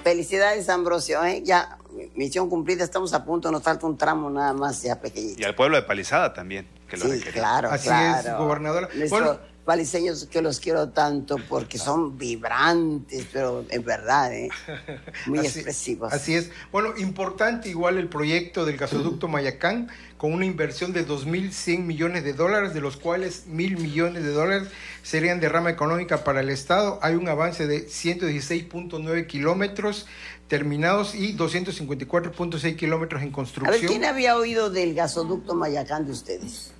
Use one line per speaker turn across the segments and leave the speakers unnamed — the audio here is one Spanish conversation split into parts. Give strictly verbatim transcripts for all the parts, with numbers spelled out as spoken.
Felicidades, Ambrosio, ¿eh? Ya, misión cumplida, estamos a punto, nos falta un tramo nada más ya pequeñito.
Y al pueblo de Palizada también, que lo
sí,
requería.
claro,
Así
claro.
es, gobernadora.
Nuestros
Bueno,
paliseños que los quiero tanto porque son vibrantes, pero en verdad, ¿eh? Muy
así,
expresivos.
Así es. Bueno, importante igual el proyecto del gasoducto Mayacán, con una inversión de dos mil cien millones de dólares, de los cuales mil millones de dólares serían de rama económica para el Estado. Hay un avance de ciento dieciséis punto nueve kilómetros terminados y doscientos cincuenta y cuatro punto seis kilómetros en construcción.
A ver, ¿quién había oído del gasoducto Mayacán de ustedes?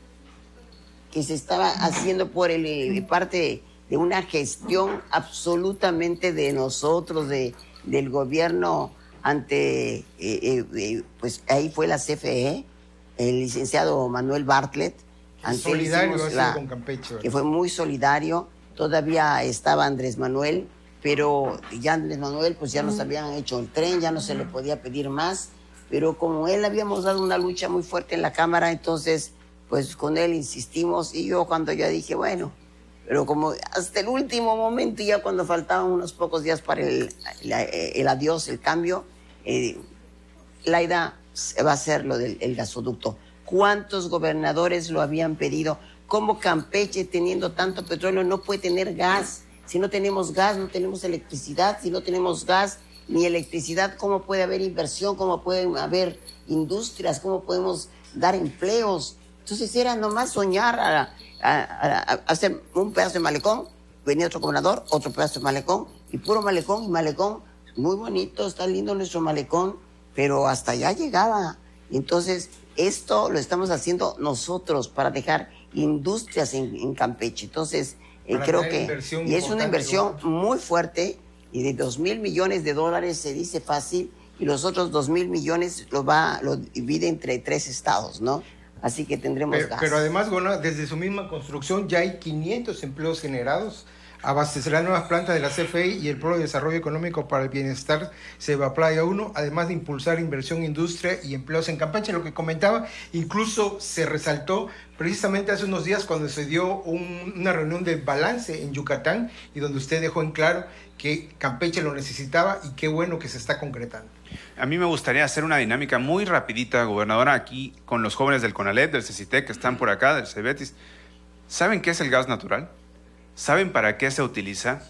Que se estaba haciendo por el, eh, parte de una gestión absolutamente de nosotros, de, del gobierno ante, eh, eh, eh, pues ahí fue la C F E, el licenciado Manuel Bartlett. Ante
Solidario ha sido
la,
con Campeche, ¿verdad?
que fue muy solidario. Todavía estaba Andrés Manuel, pero ya Andrés Manuel pues ya nos habían hecho el tren, ya no se le podía pedir más, pero como él habíamos dado una lucha muy fuerte en la Cámara, entonces pues con él insistimos, y yo cuando ya dije, bueno, pero como hasta el último momento, ya cuando faltaban unos pocos días para el, la, el adiós, el cambio, eh, Laida va a hacer lo del el gasoducto. ¿Cuántos gobernadores lo habían pedido? ¿Cómo Campeche, teniendo tanto petróleo, no puede tener gas? Si no tenemos gas, no tenemos electricidad. Si no tenemos gas ni electricidad, ¿cómo puede haber inversión? ¿Cómo pueden haber industrias? ¿Cómo podemos dar empleos? Entonces era nomás soñar a, a, a, a hacer un pedazo de malecón, venía otro gobernador, otro pedazo de malecón, y puro malecón y malecón. Muy bonito, está lindo nuestro malecón, pero hasta allá llegaba. Entonces, esto lo estamos haciendo nosotros para dejar industrias en, en Campeche. Entonces, eh, creo que... Y es una inversión muy fuerte, y de dos mil millones de dólares se dice fácil, y los otros dos mil millones lo, va, lo divide entre tres estados, ¿no? Así que tendremos
pero,
gas.
Pero además, bueno, desde su misma construcción ya hay quinientos empleos generados. Abastecerá nuevas plantas de la C F E y el Polo de Desarrollo Económico para el Bienestar Ceiba Playa uno, además de impulsar inversión, industria y empleos en Campeche. Lo que comentaba, incluso se resaltó precisamente hace unos días cuando se dio un, una reunión de balance en Yucatán, y donde usted dejó en claro que Campeche lo necesitaba, y qué bueno que se está concretando.
A mí me gustaría hacer una dinámica muy rapidita, gobernadora, aquí con los jóvenes del CONALEP, del CECITEC, que están por acá, del CEBETIS. ¿Saben qué es el gas natural? ¿Saben para qué se utiliza?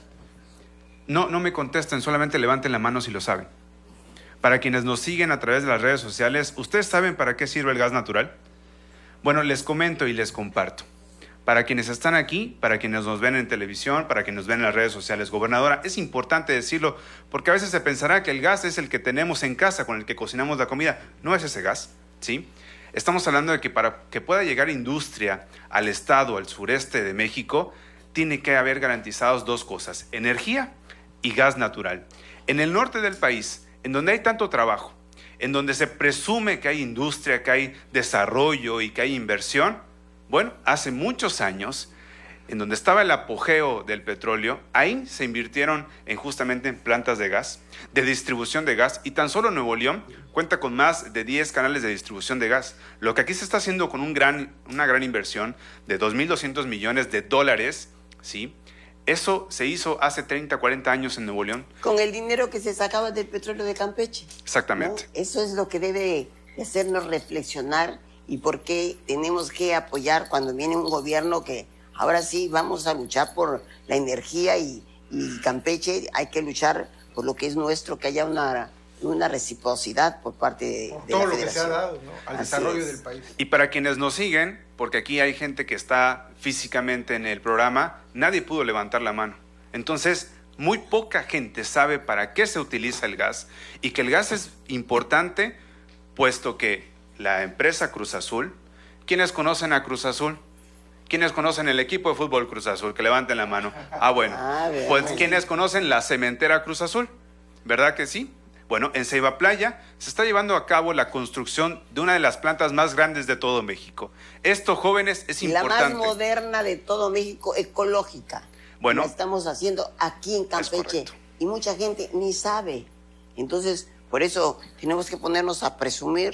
No, no me contesten, solamente levanten la mano si lo saben. Para quienes nos siguen a través de las redes sociales, ¿ustedes saben para qué sirve el gas natural? Bueno, les comento y les comparto. Para quienes están aquí, para quienes nos ven en televisión, para quienes nos ven en las redes sociales, gobernadora, es importante decirlo, porque a veces se pensará que el gas es el que tenemos en casa, con el que cocinamos la comida. No es ese gas, ¿sí? Estamos hablando de que para que pueda llegar industria al estado, al sureste de México, tiene que haber garantizados dos cosas: energía y gas natural. En el norte del país, en donde hay tanto trabajo, en donde se presume que hay industria, que hay desarrollo y que hay inversión, bueno, hace muchos años, en donde estaba el apogeo del petróleo, ahí se invirtieron en justamente en plantas de gas, de distribución de gas, y tan solo Nuevo León cuenta con más de diez canales de distribución de gas. Lo que aquí se está haciendo con un gran, una gran inversión de dos mil doscientos millones de dólares, ¿sí? Eso se hizo hace treinta, cuarenta años en Nuevo León.
Con el dinero que se sacaba del petróleo de Campeche.
Exactamente.
¿No? Eso es lo que debe hacernos reflexionar, y por qué tenemos que apoyar cuando viene un gobierno que ahora sí vamos a luchar por la energía, y, y Campeche hay que luchar por lo que es nuestro, que haya una, una reciprocidad por parte de,
por
de
todo
la
lo que se ha
federación.
dado, ¿no?, al
Así
desarrollo
es.
del país.
Y para quienes nos siguen, porque aquí hay gente que está físicamente en el programa, nadie pudo levantar la mano. Entonces, muy poca gente sabe para qué se utiliza el gas, y que el gas es importante, puesto que la empresa Cruz Azul, ¿quiénes conocen a Cruz Azul? ¿Quiénes conocen el equipo de fútbol Cruz Azul? Que levanten la mano. Ah, bueno.
Ah,
Pues, ¿quiénes conocen la cementera Cruz Azul? ¿Verdad que sí? Bueno, en Ceiba Playa se está llevando a cabo la construcción de una de las plantas más grandes de todo México. Esto, jóvenes, es importante.
La más moderna de todo México, ecológica.
Bueno,
la estamos haciendo aquí en Campeche, y mucha gente ni sabe. Entonces, por eso tenemos que ponernos a presumir,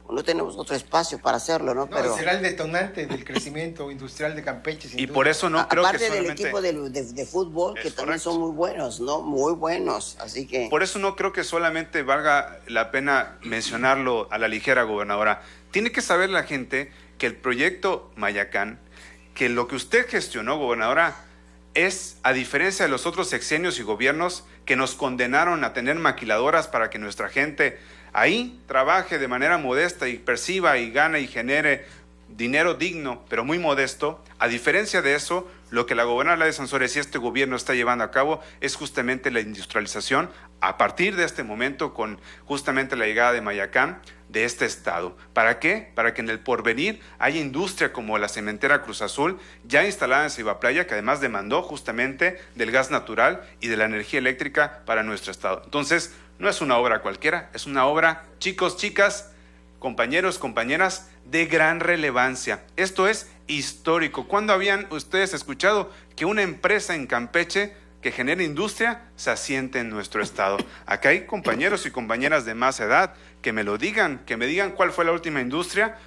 no tenemos otro espacio para hacerlo, ¿no?
No,
Pero
será el detonante del crecimiento industrial de Campeche. Sin
Y
duda.
por eso no
a-
creo
aparte
que
del
solamente...
equipo de, de, de fútbol, que
Es
también
correcto.
son muy buenos, ¿no? Muy buenos, así que...
Por eso no creo que solamente valga la pena mencionarlo a la ligera, gobernadora. Tiene que saber la gente que el proyecto Mayacán, que lo que usted gestionó, gobernadora, es, a diferencia de los otros sexenios y gobiernos que nos condenaron a tener maquiladoras para que nuestra gente ahí trabaje de manera modesta y perciba y gane y genere dinero digno, pero muy modesto. A diferencia de eso, lo que la gobernadora de Sansores y este gobierno está llevando a cabo es justamente la industrialización a partir de este momento con justamente la llegada de Mayacán de este estado. ¿Para qué? Para que en el porvenir haya industria como la cementera Cruz Azul, ya instalada en Ceiba Playa, que además demandó justamente del gas natural y de la energía eléctrica para nuestro estado. Entonces, no es una obra cualquiera, es una obra, chicos, chicas, compañeros, compañeras, de gran relevancia. Esto es histórico. ¿Cuándo habían ustedes escuchado que una empresa en Campeche que genera industria se asiente en nuestro estado? Acá hay compañeros y compañeras de más edad que me lo digan, que me digan cuál fue la última industria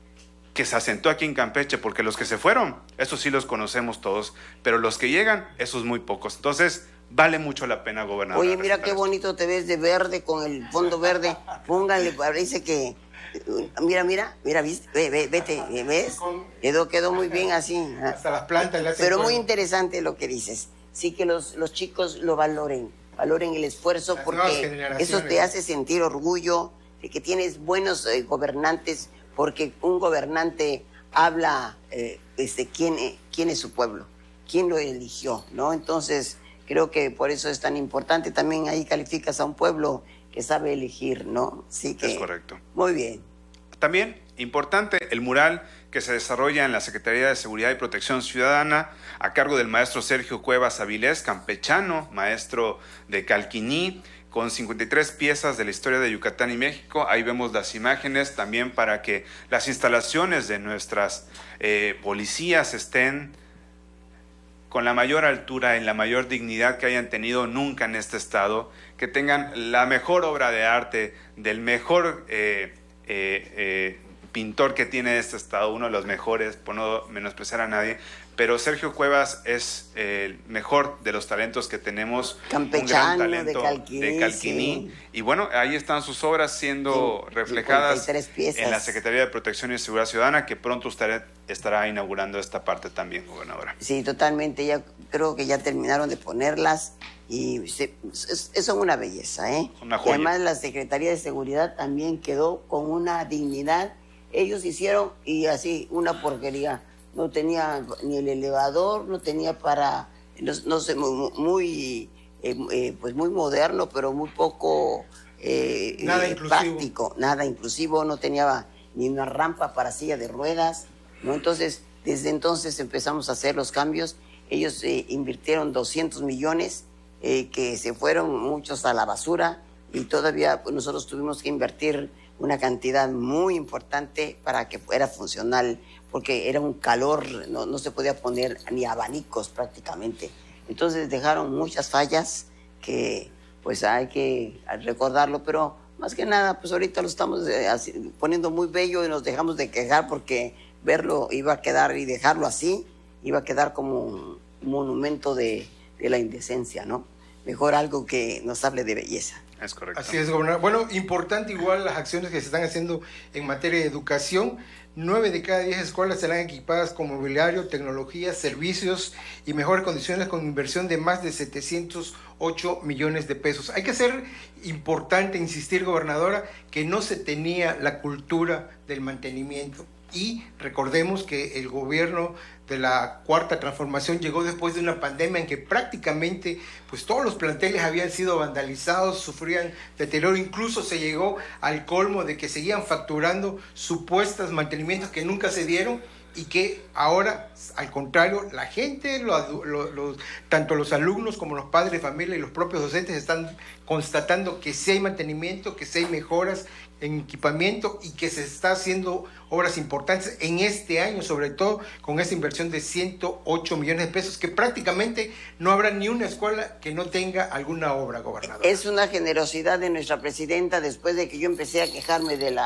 que se asentó aquí en Campeche, porque los que se fueron, esos sí los conocemos todos, pero los que llegan, esos muy pocos. Entonces, vale mucho la pena, gobernador.
Oye, mira qué bonito te ves de verde con el fondo verde. Póngale, parece que... Mira, mira, mira, ¿viste? Ve, ve, vete, ¿ves? Quedó, quedó muy bien así.
Hasta las plantas le hacen
Pero muy
fuego.
interesante lo que dices. Sí que los, los chicos lo valoren, valoren el esfuerzo,
Las nuevas
porque
generaciones.
eso te hace sentir orgullo de que tienes buenos eh, gobernantes, porque un gobernante habla eh, este, quién, eh, quién es su pueblo, quién lo eligió, ¿no? Entonces, creo que por eso es tan importante. También ahí calificas a un pueblo que sabe elegir, ¿no? Sí que,
Es correcto.
Muy bien.
También, importante, el mural que se desarrolla en la Secretaría de Seguridad y Protección Ciudadana a cargo del maestro Sergio Cuevas Avilés, campechano, maestro de Calquiní, con cincuenta y tres piezas de la historia de Yucatán y México. Ahí vemos las imágenes también para que las instalaciones de nuestras eh, policías estén con la mayor altura y la mayor dignidad que hayan tenido nunca en este estado, que tengan la mejor obra de arte del mejor eh, eh, eh, pintor que tiene este estado, uno de los mejores, por no menospreciar a nadie, pero Sergio Cuevas es el mejor de los talentos que tenemos,
Campechano,
un gran talento
de Calquiní,
de Calquiní.
sí.
Y bueno, ahí están sus obras siendo
Sí,
reflejadas
cincuenta y tres piezas.
en la Secretaría de Protección y Seguridad Ciudadana, que pronto usted estará inaugurando esta parte también, gobernadora.
Sí, totalmente. Ya creo que ya terminaron de ponerlas y se, es, es una belleza, ¿eh?
Una
Y
joya.
además la Secretaría de Seguridad también quedó con una dignidad. Ellos hicieron y así una porquería. No tenía ni el elevador, no tenía para, no, no sé, muy, muy eh, eh, pues muy moderno, pero muy poco eh,
Nada
eh,
inclusivo.
práctico, nada inclusivo. No tenía ni una rampa para silla de ruedas, ¿no? Entonces, desde entonces empezamos a hacer los cambios. Ellos eh, invirtieron doscientos millones eh, que se fueron muchos a la basura y todavía pues, nosotros tuvimos que invertir una cantidad muy importante para que fuera funcional, porque era un calor, no, no se podía poner ni abanicos prácticamente. Entonces dejaron muchas fallas que pues hay que recordarlo, pero más que nada pues ahorita lo estamos eh, así, poniendo muy bello y nos dejamos de quejar porque verlo iba a quedar y dejarlo así iba a quedar como un monumento de, de la indecencia, ¿no? Mejor algo que nos hable de belleza.
Es correcto.
Así es, gobernador. Bueno, importante igual las acciones que se están haciendo en materia de educación. Nueve de cada diez escuelas serán equipadas con mobiliario, tecnología, servicios y mejores condiciones con inversión de más de setecientos ocho millones de pesos. Hay que ser importante insistir, gobernadora, que no se tenía la cultura del mantenimiento. Y recordemos que el gobierno de la Cuarta Transformación llegó después de una pandemia en que prácticamente pues todos los planteles habían sido vandalizados, sufrían deterioro, incluso se llegó al colmo de que seguían facturando supuestos mantenimientos que nunca se dieron y que ahora, al contrario, la gente, lo, lo, lo, tanto los alumnos como los padres de familia y los propios docentes están constatando que sí hay mantenimiento, que sí hay mejoras en equipamiento y que se está haciendo obras importantes en este año, sobre todo con esta inversión de ciento ocho millones de pesos, que prácticamente no habrá ni una escuela que no tenga alguna obra, gobernador.
Es una generosidad de nuestra presidenta después de que yo empecé a quejarme de la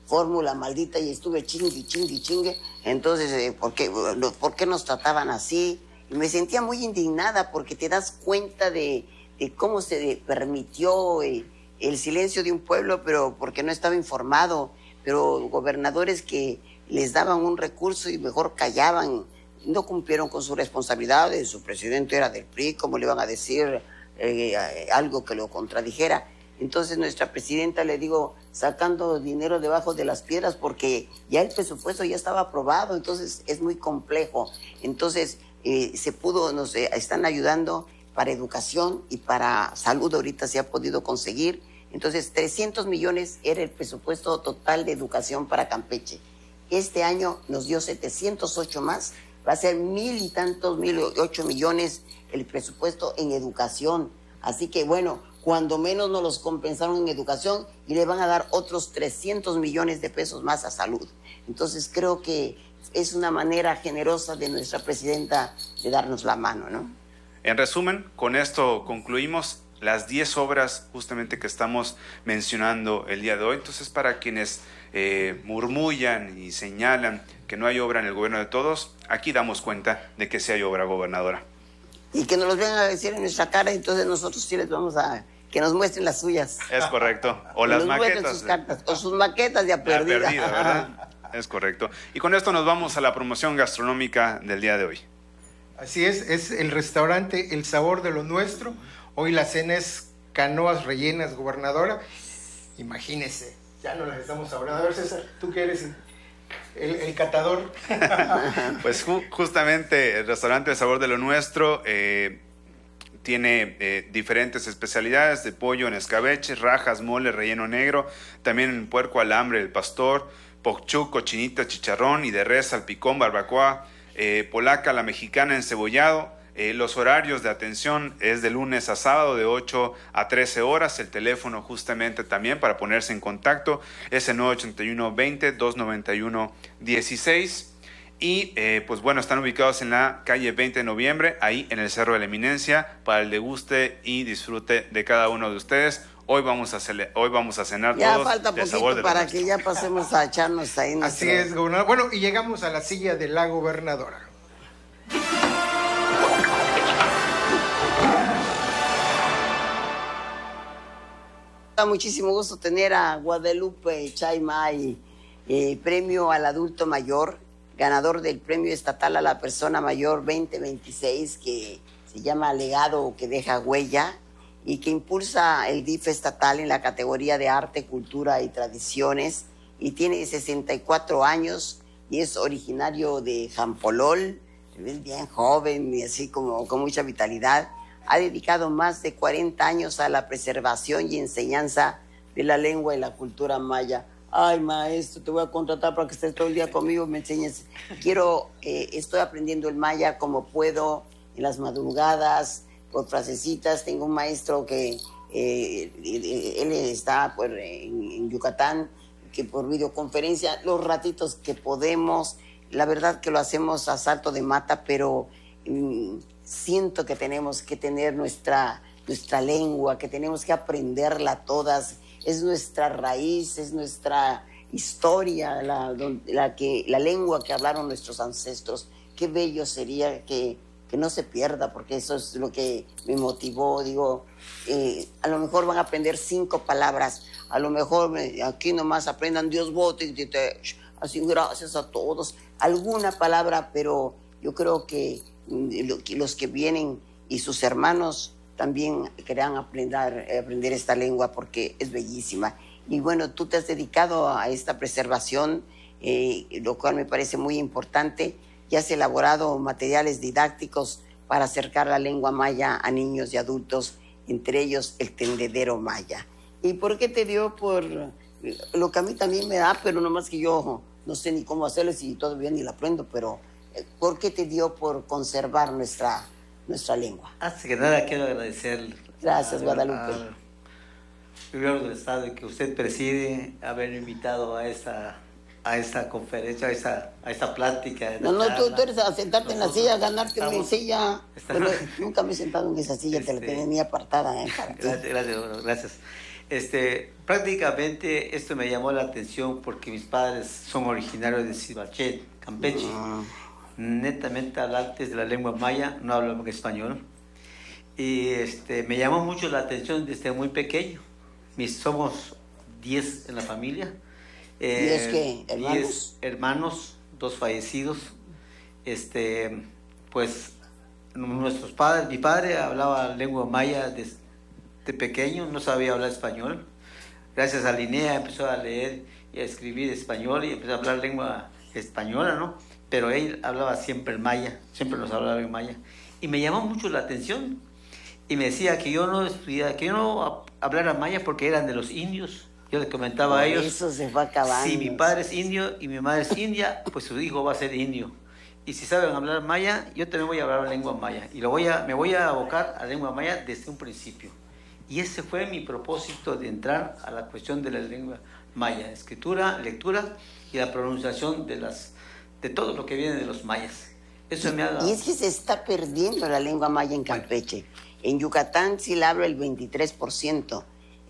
fórmula maldita y estuve chingue, chingue, chingue. Entonces, eh, ¿por qué, ¿por qué nos trataban así? Y me sentía muy indignada porque te das cuenta de, de cómo se permitió eh, el silencio de un pueblo, pero porque no estaba informado. Pero gobernadores que les daban un recurso y mejor callaban, no cumplieron con su responsabilidad. Su presidente era del P R I, ¿cómo le iban a decir eh, algo que lo contradijera? Entonces nuestra presidenta, le digo, sacando dinero debajo de las piedras porque ya el presupuesto ya estaba aprobado, entonces es muy complejo. Entonces eh, se pudo, nos eh, están ayudando para educación y para salud, ahorita se ha podido conseguir. Entonces trescientos millones era el presupuesto total de educación para Campeche. Este año nos dio setecientos ocho más, va a ser mil y tantos, mil ocho millones el presupuesto en educación. Así que bueno, cuando menos nos los compensaron en educación y le van a dar otros trescientos millones de pesos más a salud. Entonces creo que es una manera generosa de nuestra presidenta de darnos la mano, ¿no?
En resumen, con esto concluimos las diez obras justamente que estamos mencionando el día de hoy. Entonces, para quienes eh, murmullan y señalan que no hay obra en el gobierno de todos, aquí damos cuenta de que sí hay obra, gobernadora.
Y que nos los vengan a decir en nuestra cara, entonces nosotros sí les vamos a... que nos muestren las suyas.
Es correcto. O las maquetas.
Sus cartas, o sus maquetas ya perdidas.
Perdida, ¿verdad? Es correcto. Y con esto nos vamos a la promoción gastronómica del día de hoy.
Así es, es el restaurante El Sabor de lo Nuestro. Hoy la cena es canoas rellenas, gobernadora. Imagínese, ya no las estamos hablando. A ver, César, tú que eres el, el catador.
Pues ju justamente el restaurante El Sabor de lo Nuestro eh, tiene eh, diferentes especialidades de pollo en escabeche, rajas, mole, relleno negro, también en puerco al hambre, el pastor, pokchuk, cochinita, chicharrón y de res, salpicón, barbacoa, eh, polaca, la mexicana, encebollado. Eh, los horarios de atención es de lunes a sábado de ocho a trece horas. El teléfono justamente también para ponerse en contacto es el nueve ochenta y uno veinte, doscientos noventa y uno dieciséis. Y eh, pues bueno, están ubicados en la calle veinte de noviembre, ahí en el Cerro de la Eminencia, para el deguste y disfrute de cada uno de ustedes. Hoy vamos a, hoy vamos a cenar
ya
todos
falta
de
poquito
sabor de
para
nuestro.
que ya pasemos a echarnos ahí.
Así
nuestro...
es, gobernador. Bueno, y llegamos a la silla de la gobernadora.
Muchísimo gusto tener a Guadalupe Chaimay, eh, premio al adulto mayor, ganador del premio estatal a la persona mayor veinte veintiséis, que se llama Legado que deja huella, y que impulsa el D I F estatal en la categoría de arte, cultura y tradiciones, y tiene sesenta y cuatro años y es originario de Jampolol, es bien joven y así como con mucha vitalidad. Ha dedicado más de cuarenta años a la preservación y enseñanza de la lengua y la cultura maya. Ay, maestro, te voy a contratar para que estés todo el día conmigo, me enseñes. Quiero, eh, estoy aprendiendo el maya como puedo, en las madrugadas, por frasecitas. Tengo un maestro que eh, él está pues, en, en Yucatán, que por videoconferencia, los ratitos que podemos, la verdad que lo hacemos a salto de mata, pero mmm, siento que tenemos que tener nuestra, nuestra lengua, que tenemos que aprenderla todas. Es nuestra raíz, es nuestra historia, la, la, que, la lengua que hablaron nuestros ancestros. Qué bello sería que, que no se pierda, porque eso es lo que me motivó. Digo, eh, a lo mejor van a aprender cinco palabras, a lo mejor me, aquí nomás aprendan Dios vote, así gracias a todos, alguna palabra, pero yo creo que los que vienen y sus hermanos también querrán aprender, aprender esta lengua porque es bellísima. Y bueno, tú te has dedicado a esta preservación, eh, lo cual me parece muy importante, y has elaborado materiales didácticos para acercar la lengua maya a niños y adultos, entre ellos el tendedero maya. ¿Y por qué te dio por lo que a mí también me da, pero nomás que yo no sé ni cómo hacerlo y todavía ni la aprendo, pero ¿por qué te dio por conservar nuestra, nuestra lengua?
Antes que nada quiero agradecer
Gracias,
a,
Guadalupe.
al gobierno del estado que usted preside haber invitado a esta a esta conferencia, a esta, a esta plática.
No, no, tú, tú eres a sentarte
Nosotros
en la silla, a ganarte mi
estamos,
silla.
estamos,
Pero nunca me he sentado en esa silla, este, te la tenía ni apartada. ¿eh?
Gracias, gracias, bueno, gracias. Este, prácticamente esto me llamó la atención porque mis padres son originarios de Sibachet, Campeche. Uh. Netamente hablantes de la lengua maya, no hablan español. Y este, me llamó mucho la atención desde muy pequeño. Mis, somos diez en la familia. Eh,
¿Diez qué? ¿Hermanos?
Diez hermanos, dos fallecidos. Este, pues nuestros padres, mi padre hablaba lengua maya desde de pequeño, no sabía hablar español. Gracias a Linnea empezó a leer y a escribir español y empezó a hablar lengua española, ¿no? Pero él hablaba siempre en maya, siempre nos hablaba en maya. Y me llamó mucho la atención. Y me decía que yo no estudiara, que yo no hablara maya porque eran de los indios. Yo les comentaba
Por
a ellos.
Eso se fue acabando.
Si mi padre es indio y mi madre es india, pues su hijo va a ser indio. Y si saben hablar maya, yo también voy a hablar lengua maya. Y lo voy a, me voy a abocar a lengua maya desde un principio. Y ese fue mi propósito de entrar a la cuestión de la lengua maya. Escritura, lectura y la pronunciación de, las, de todo lo que viene de los mayas. Eso me ha dado...
Y es que se está perdiendo la lengua maya en Campeche. Bueno. En Yucatán sí la habla el veintitrés por ciento.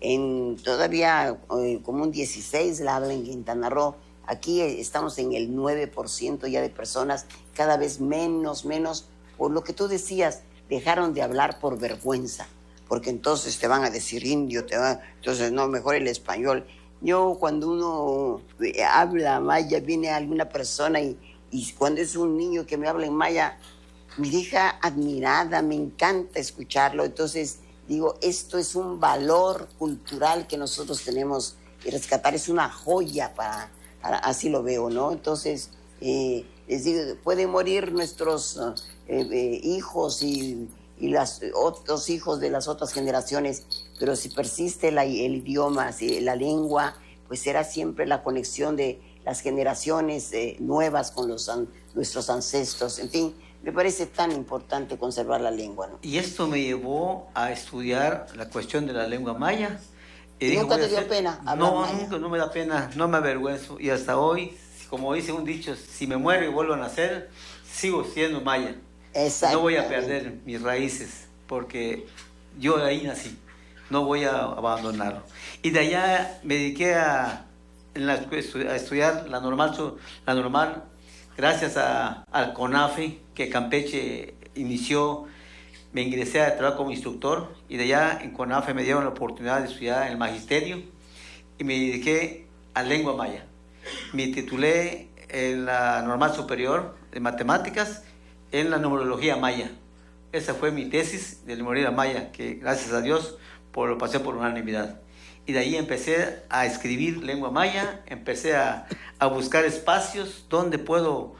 En todavía eh, como un dieciséis por ciento la habla en Quintana Roo. Aquí estamos en el nueve por ciento ya de personas, cada vez menos, menos. Por lo que tú decías, dejaron de hablar por vergüenza. Porque entonces te van a decir indio, te van... entonces no, mejor el español. Yo cuando uno habla maya, viene alguna persona y, y cuando es un niño que me habla en maya, me deja admirada, me encanta escucharlo. Entonces digo, esto es un valor cultural que nosotros tenemos que rescatar, es una joya para, para así lo veo, ¿no? Entonces, eh, les digo, pueden morir nuestros eh, eh, hijos y, y los otros hijos de las otras generaciones, pero si persiste la, el idioma, si, la lengua, pues será siempre la conexión de las generaciones eh, nuevas con los, an, nuestros ancestros, en fin. Me parece tan importante conservar la lengua, ¿no?
Y esto me llevó a estudiar la cuestión de la lengua maya.
Y, ¿Y nunca te dio hacer... pena hablar
No,
maya?
nunca, no me da pena, no me avergüenzo. Y hasta hoy, como dice un dicho, si me muero y vuelvo a nacer, sigo siendo maya. No voy a perder mis raíces, porque yo ahí nací. No voy a abandonarlo. Y de allá me dediqué a, en la, a estudiar la normal, la normal gracias a, al CONAFE, que Campeche inició. Me ingresé a trabajar como instructor y de allá en CONAFE me dieron la oportunidad de estudiar en el magisterio y me dediqué a lengua maya. Me titulé en la normal superior de matemáticas en la numerología maya. Esa fue mi tesis de numerología maya, que gracias a Dios por, lo pasé por unanimidad. Y de ahí empecé a escribir lengua maya, empecé a, a buscar espacios donde puedo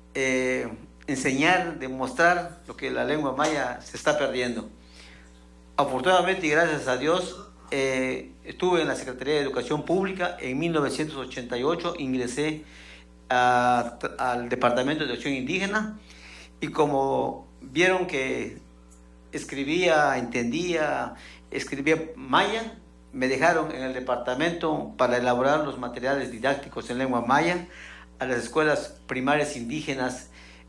eh, enseñar, demostrar lo que la lengua maya se está perdiendo. Afortunadamente y gracias a Dios, eh, estuve en la Secretaría de Educación Pública. En mil novecientos ochenta y ocho ingresé a, al Departamento de Educación Indígena y como vieron que escribía, entendía, escribía maya, me dejaron en el departamento para elaborar los materiales didácticos en lengua maya a las escuelas primarias indígenas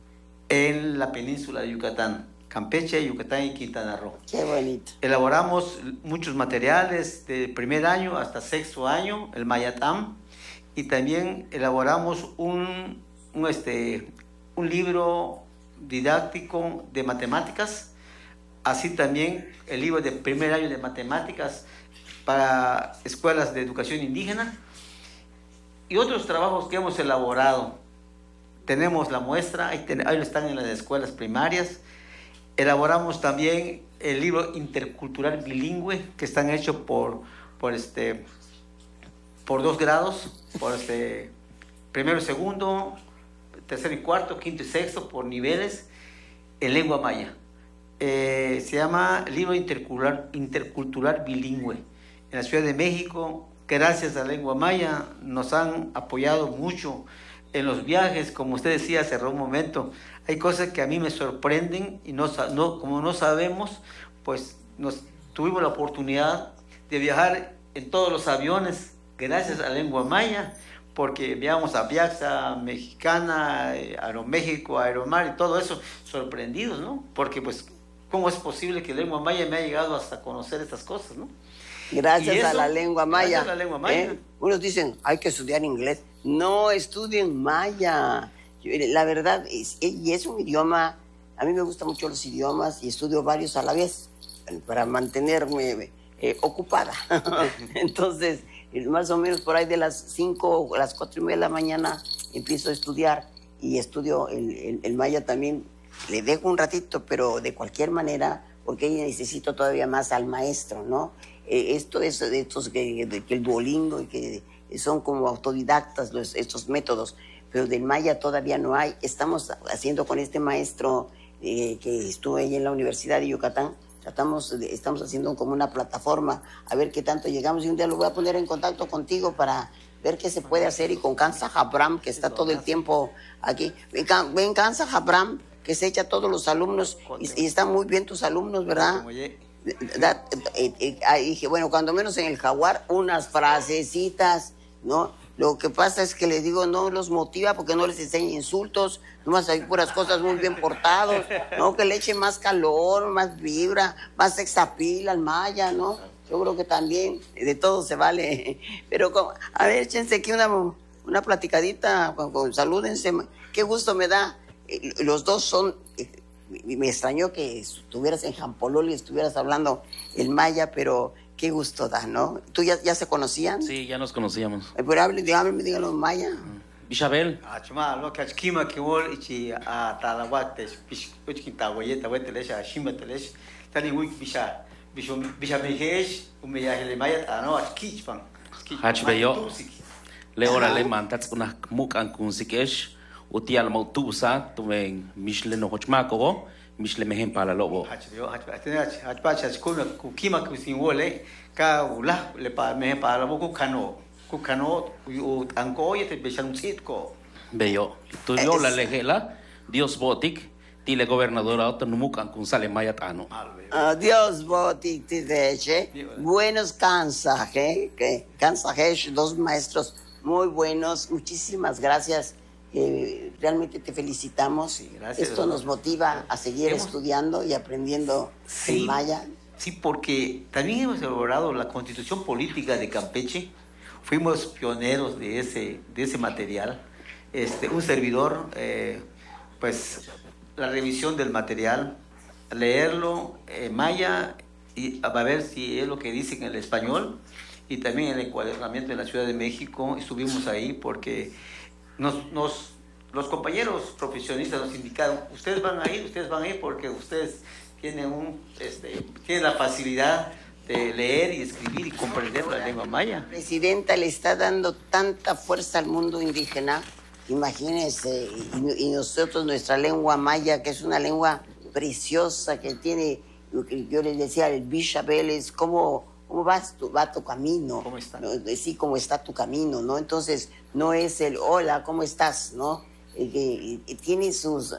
en la península de Yucatán, Campeche, Yucatán y Quintana Roo.
Qué bonito.
Elaboramos muchos materiales de primer año hasta sexto año, el Mayatam, y también elaboramos un, un, este, un libro didáctico de matemáticas, así también el libro de primer año de matemáticas para escuelas de educación indígena y otros trabajos que hemos elaborado. Tenemos la muestra, ahí, ten, ahí están en las escuelas primarias. Elaboramos también el libro intercultural bilingüe que están hechos por, por, este, por dos grados, por este, primero y segundo, tercero y cuarto, quinto y sexto, por niveles en lengua maya. Eh, se llama libro intercultural, intercultural bilingüe. En la Ciudad de México, gracias a la lengua maya, nos han apoyado mucho en los viajes. Como usted decía hace un momento, hay cosas que a mí me sorprenden y no, no, como no sabemos, pues nos tuvimos la oportunidad de viajar en todos los aviones gracias a la lengua maya, porque enviamos a Biaxa, Mexicana, eh, Aeroméxico, Aeromar y todo eso, sorprendidos, ¿no? Porque pues, ¿cómo es posible que lengua maya me ha llegado hasta conocer estas cosas, ¿no?
Gracias
eso,
a la lengua maya.
Gracias a la lengua maya.
¿Eh? Unos dicen, hay que estudiar inglés. No, estudien maya. La verdad, es, y es un idioma, a mí me gustan mucho los idiomas y estudio varios a la vez para mantenerme eh, ocupada. Entonces, más o menos por ahí de las cinco o las cuatro y media de la mañana empiezo a estudiar y estudio el, el, el maya también. Le dejo un ratito, pero de cualquier manera, porque ahí necesito todavía más al maestro, ¿no? Eh, esto de, de estos que, de, que el Duolingo y que son como autodidactas los, estos métodos, pero del maya todavía no hay. Estamos haciendo con este maestro eh, que estuvo ahí en la Universidad de Yucatán, tratamos, estamos haciendo como una plataforma, a ver qué tanto llegamos, y un día lo voy a poner en contacto contigo para ver qué se puede hacer, y con Kansa Habram, que está todo el tiempo aquí. Ven, ven Kansa Habram, que se echa a todos los alumnos, y, y están muy bien tus alumnos, ¿verdad? Da, eh, eh, eh, dije, bueno, cuando menos en el Jaguar, unas frasecitas, ¿no? Lo que pasa es que les digo, no los motiva porque no les enseña insultos, nomás hay puras cosas muy bien portados, ¿no? Que le eche más calor, más vibra, más sexapil al maya, ¿no? Yo creo que también de todo se vale. Pero, como, a ver, échense aquí una, una platicadita, con, con, salúdense. Qué gusto me da. Los dos son... Me extrañó que estuvieras en Jampolol y estuvieras hablando el maya, pero... Qué gusto da, ¿no? ¿Tú ya, ya se conocían?
Sí, ya nos conocíamos.
Eh, pero hable, dígame, dígalo en maya.
Isabel.
Ah, chuma, lo que achkima que vol ichi a talawate, uchkin tawoyeta, wetelesh, a shimatelesh, tani wik bisha, bisho bisha mehesh, umeya hele maya tano achkichpan.
Hachbeyo. Le ora le mantats una mukan kun sikesh, utial mautusa, tumen mishle no hochmako. Mishle mehen para lobo.
Hachbeyo, hachbeyo, hachbeyo, hachkuma kukima kusin wole, ka ulah le pa mehen para lobo kukano. Kukano, angko ya te besan sitko.
Bello. Tu yo la lejela, Dios botik, tile gobernadora otra numukan kun sale mayatano.
Dios botik te deche. Buenos cansajes, que cansajes, dos maestros muy buenos. Muchísimas gracias. Eh, realmente te felicitamos.
Sí, gracias.
Esto nos motiva a seguir ¿Hemos? estudiando y aprendiendo
sí,
el maya.
Sí, porque también hemos elaborado la Constitución Política de Campeche. Fuimos pioneros de ese, de ese material. Este, un servidor, eh, pues la revisión del material, leerlo en maya y a ver si es lo que dice en el español, y también el encuadernamiento en la Ciudad de México. Estuvimos ahí porque nos, nos, los compañeros profesionistas nos indicaron, ustedes van a ir, ustedes van a ir porque ustedes tienen, un, este, tienen la facilidad de leer y escribir y comprender la lengua maya.
La presidenta le está dando tanta fuerza al mundo indígena, imagínense, y, y nosotros nuestra lengua maya, que es una lengua preciosa, que tiene, yo les decía, el Bishabel, es como, cómo vas tu, va tu camino.
¿Cómo está?
¿No? Sí, cómo está tu camino, ¿no? Entonces, no es el hola, ¿cómo estás? ¿No? Eh, eh, eh, tiene sus,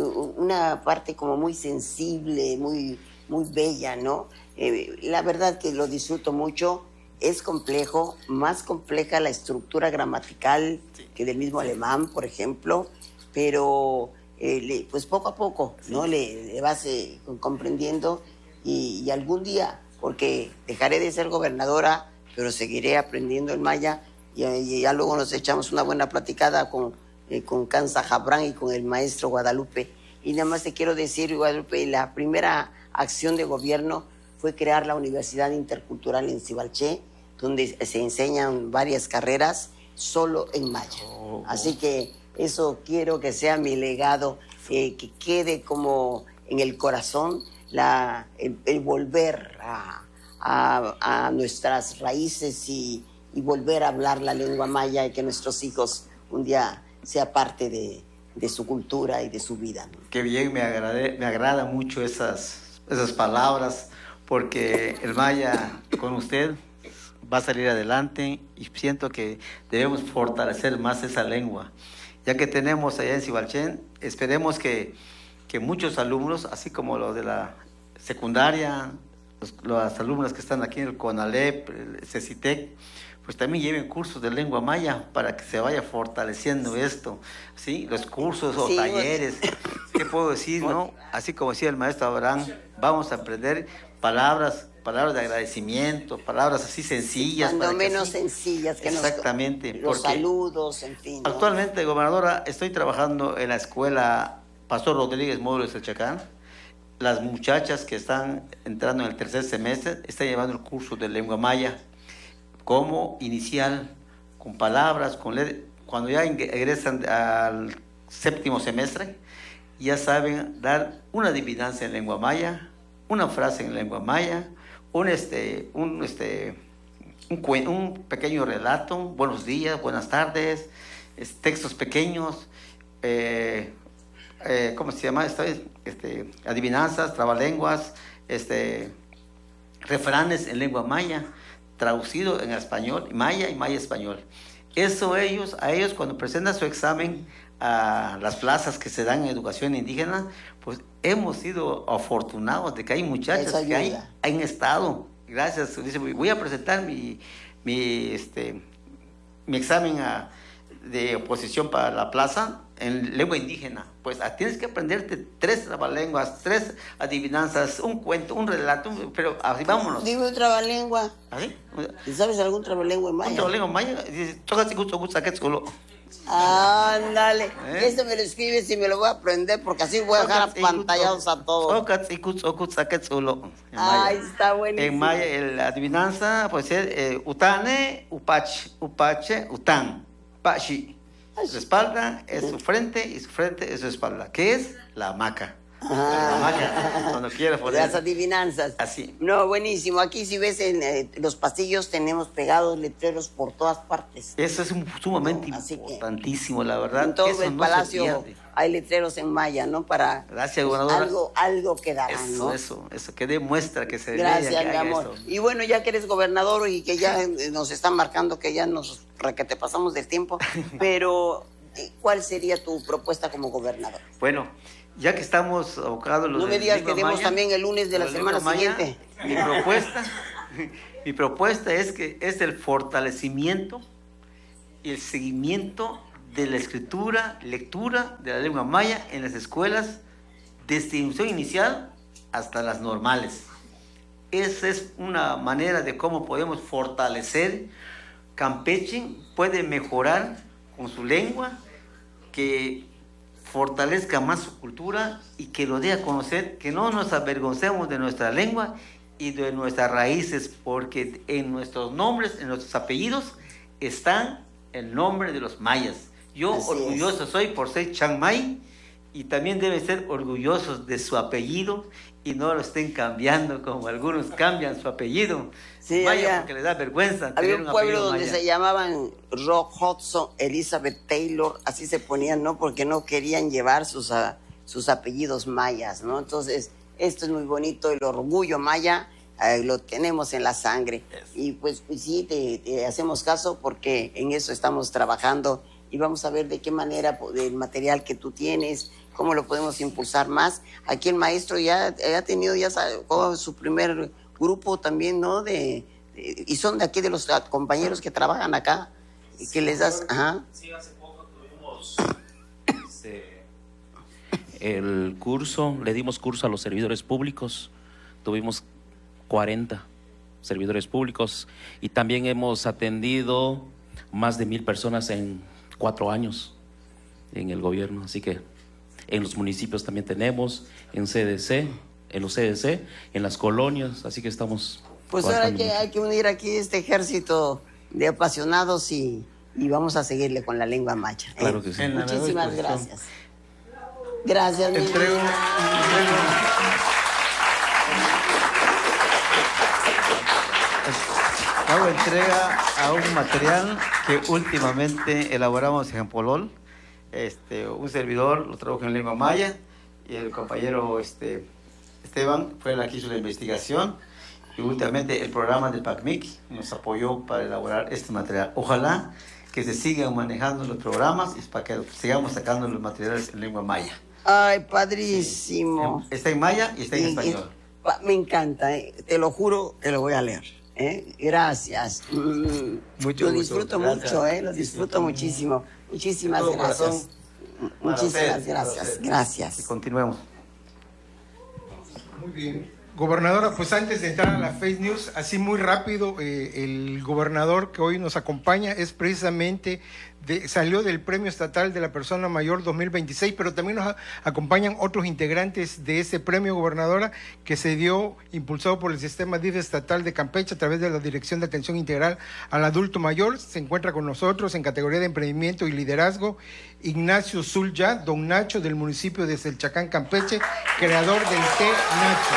una parte como muy sensible, muy, muy bella, ¿no? Eh, la verdad que lo disfruto mucho. Es complejo, más compleja la estructura gramatical sí. que del mismo alemán, por ejemplo, pero eh, le, pues poco a poco, sí. ¿no? Le, le vas eh, comprendiendo y, y algún día, porque dejaré de ser gobernadora, pero seguiré aprendiendo el maya y, y ya luego nos echamos una buena platicada con, eh, con Kansa Habram y con el maestro Guadalupe. Y nada más te quiero decir, Guadalupe, la primera acción de gobierno fue crear la Universidad Intercultural en Cibalché, donde se enseñan varias carreras solo en maya. Oh, oh. Así que eso quiero que sea mi legado, eh, que quede como en el corazón la, el, el volver a, a, a nuestras raíces y, y volver a hablar la lengua maya, y que nuestros hijos un día sea parte de, de su cultura y de su vida, ¿no?
Qué bien, me, agrade, me agrada mucho esas, esas palabras, porque el maya con usted va a salir adelante y siento que debemos fortalecer más esa lengua. Ya que tenemos allá en Cibalchen, esperemos que, que muchos alumnos, así como los de la secundaria, los, las alumnas que están aquí en el CONALEP, el CECITEC, pues también lleven cursos de lengua maya para que se vaya fortaleciendo esto, ¿sí? Los cursos o sí, talleres, ¿qué puedo decir, no? Así como decía el maestro Abraham, vamos a aprender palabras, palabras de agradecimiento, palabras así sencillas.
Cuando
para
menos
así,
sencillas que
exactamente,
nos, los saludos, en fin, ¿no?
Actualmente, gobernadora, estoy trabajando en la escuela Pastor Rodríguez Módulos del Chacán. Las muchachas que están entrando en el tercer semestre están llevando el curso de lengua maya como inicial, con palabras, con leer. Cuando ya ingresan al séptimo semestre, ya saben dar una adivinanza en lengua maya, una frase en lengua maya, un, este, un, este, un, un pequeño relato, buenos días, buenas tardes, es, textos pequeños, eh, eh, ¿cómo se llama? Este, adivinanzas, trabalenguas, este, refranes en lengua maya, traducido en español, maya y maya español. Eso ellos, a ellos cuando presentan su examen a las plazas que se dan en educación indígena, pues hemos sido afortunados de que hay muchachas que hay, han estado, gracias, dice, voy a presentar mi, mi, este, mi examen a, de oposición para la plaza en lengua indígena. Pues tienes que aprenderte tres trabalenguas, tres adivinanzas, un cuento, un relato, pero así vámonos.
Dime un trabalengua.
¿Así?
¿Sabes algún trabalengua en maya?
Un trabalengua en maya, dice, toca si gusto, gusto, que solo.
Ándale,
¿Eh?
Eso me lo escribes y me lo voy a aprender porque así voy a dejar apantallados a todos. Ay, está buenísimo.
En maya, la adivinanza puede ser eh, utane, upache, upache, utan, pachi. Su espalda es su frente y su frente es su espalda. ¿Qué es? La hamaca. La hamaca, cuando quieras poner.
Las adivinanzas.
Así.
No, buenísimo. Aquí si ves en eh, los pasillos tenemos pegados letreros por todas partes.
Eso es un, sumamente no, importantísimo, la verdad.
En todo
Eso
el
no
palacio hay letreros en maya, ¿no? Para
Gracias,
pues,
gobernadora.
algo, algo quedará,
eso,
¿no?
Eso, eso, que demuestra que se
Gracias,
que
mi amor. Esto. Y bueno, ya que eres gobernador y que ya nos están marcando que ya nos que te pasamos del tiempo, pero ¿cuál sería tu propuesta como gobernador?
Bueno, ya que estamos abocados los
No me digas que demos también el lunes de la semana
maya,
siguiente.
Mi propuesta, mi propuesta es que es el fortalecimiento y el seguimiento de la escritura, lectura de la lengua maya en las escuelas desde instrucción inicial hasta las normales. Esa es una manera de cómo podemos fortalecer. Campeche puede mejorar con su lengua, que fortalezca más su cultura y que lo dé a conocer, que no nos avergoncemos de nuestra lengua y de nuestras raíces, porque en nuestros nombres, en nuestros apellidos, están el nombre de los mayas. Yo Así orgulloso es. soy por ser Changmay, y también deben ser orgullosos de su apellido y no lo estén cambiando como algunos cambian su apellido.
Sí,
maya
había,
porque les da vergüenza.
Había un, un pueblo donde
maya.
se llamaban Rock Hudson, Elizabeth Taylor, así se ponían, ¿no? Porque no querían llevar sus, uh, sus apellidos mayas, ¿no? Entonces, esto es muy bonito, el orgullo maya uh, lo tenemos en la sangre. Yes. Y pues, pues sí, te, te hacemos caso porque en eso estamos trabajando y vamos a ver de qué manera el material que tú tienes, cómo lo podemos impulsar más. Aquí el maestro ya ha tenido ya su primer grupo también, ¿no? De, de, y son de aquí de los compañeros que trabajan acá, y que sí, les das... Ajá.
Sí, hace poco tuvimos este, el curso, le dimos curso a los servidores públicos, tuvimos cuarenta servidores públicos y también hemos atendido más de mil personas en cuatro años en el gobierno, así que en los municipios también tenemos, en C D C, en los C D C, en las colonias, así que estamos...
Pues ahora hay que, hay que unir aquí este ejército de apasionados y, y vamos a seguirle con la lengua maya. ¿eh?
Claro que sí.
Muchísimas gracias. Gracias, mi
entrego, entrego.
Hago entrega a un material que últimamente elaboramos en Polol. Este, un servidor lo trabaja en lengua maya y el compañero este, Esteban fue el que hizo la investigación y últimamente el programa del PACMIC nos apoyó para elaborar este material. Ojalá que se sigan manejando los programas y para que sigamos sacando los materiales en lengua maya.
Ay, padrísimo.
Sí. Está en maya y está en
y,
español.
Me encanta, ¿eh? Te lo juro que lo voy a leer. ¿eh? Gracias. Mm,
Mucho
lo
gusto.
disfruto
Gracias.
mucho, ¿eh? Lo disfruto muchísimo. Muchísimas
Todo
gracias.
corazón.
Muchísimas gracias. Gracias.
Y continuemos.
Muy bien. Gobernadora, pues antes de entrar a la Face News, así muy rápido, eh, el gobernador que hoy nos acompaña es precisamente, de, salió del Premio Estatal de la Persona Mayor dos mil veintiséis, pero también nos a, acompañan otros integrantes de ese premio, gobernadora, que se dio impulsado por el Sistema D I F Estatal de Campeche a través de la Dirección de Atención Integral al Adulto Mayor. Se encuentra con nosotros en categoría de Emprendimiento y Liderazgo Ignacio Zulya, don Nacho, del municipio de Selchacán, Campeche, creador del té Nacho.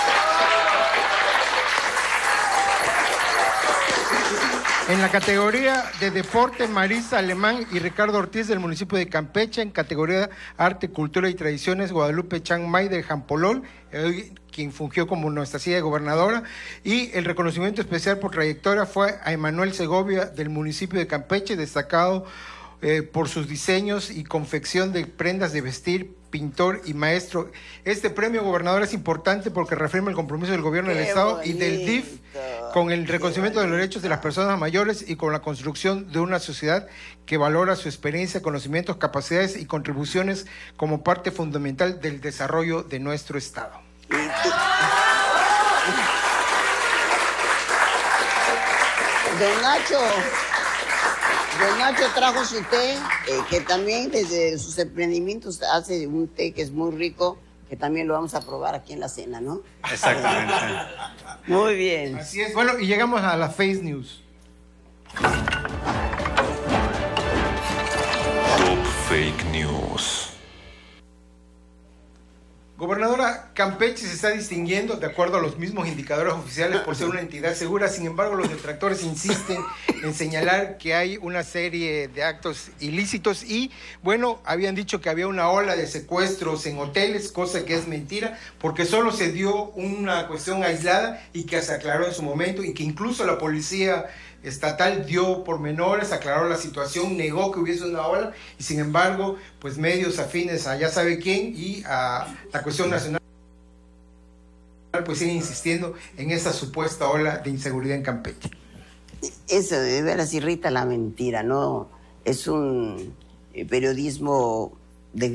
En la categoría de deporte, Marisa Alemán y Ricardo Ortiz del municipio de Campeche. En categoría arte, cultura y tradiciones, Guadalupe Chang May de Jampolol, eh, quien fungió como nuestra silla de gobernadora. Y el reconocimiento especial por trayectoria fue a Emanuel Segovia del municipio de Campeche, destacado eh, por sus diseños y confección de prendas de vestir, pintor y maestro. Este premio, gobernador, es importante porque reafirma el compromiso del gobierno del Estado bonito. Y del D I F con el reconocimiento de los derechos de las personas mayores y con la construcción de una sociedad que valora su experiencia, conocimientos, capacidades y contribuciones como parte fundamental del desarrollo de nuestro Estado.
Don Nacho, Don Nacho trajo su té, eh, que también desde sus emprendimientos hace un té que es muy rico, que también lo vamos a probar aquí en la cena, ¿no?
Exactamente.
Muy bien.
Así es. Bueno, y llegamos a la Face News.
Top Fake News.
Gobernadora, Campeche se está distinguiendo de acuerdo a los mismos indicadores oficiales por ser una entidad segura. Sin embargo, los detractores insisten en señalar que hay una serie de actos ilícitos y, bueno, habían dicho que había una ola de secuestros en hoteles, cosa que es mentira, porque solo se dio una cuestión aislada y que se aclaró en su momento y que incluso la policía estatal dio pormenores, aclaró la situación, negó que hubiese una ola y sin embargo, pues medios afines a ya sabe quién y a la cuestión nacional pues siguen insistiendo en esa supuesta ola de inseguridad en Campeche.
Eso de veras irrita la mentira, ¿no? Es un periodismo